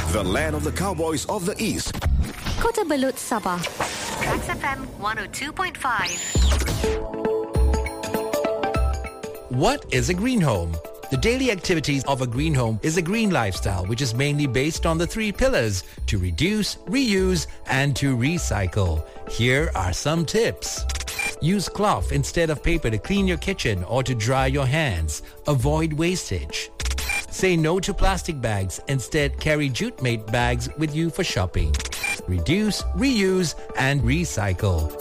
the land of the cowboys of the East. Kota Balut, Sabah. Trax FM 102.5. What is a green home? The daily activities of a green home is a green lifestyle, which is mainly based on the 3 pillars: to reduce, reuse, and to recycle. Here are some tips. Use cloth instead of paper to clean your kitchen or to dry your hands. Avoid wastage. Say no to plastic bags. Instead, carry jute-made bags with you for shopping. Reduce, reuse, and recycle.